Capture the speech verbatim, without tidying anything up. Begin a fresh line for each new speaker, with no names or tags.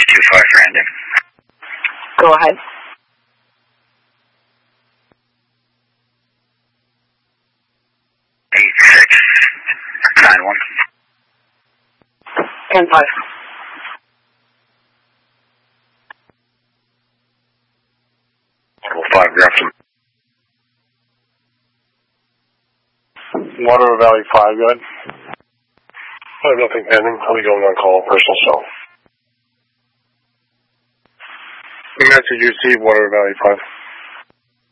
two five random.
Go ahead.
eight six nine one.
ten five.
five Grafton.
Water Valley five, go ahead. I have nothing pending. I'll be going on call, personal cell. Message you received, Water Valley five.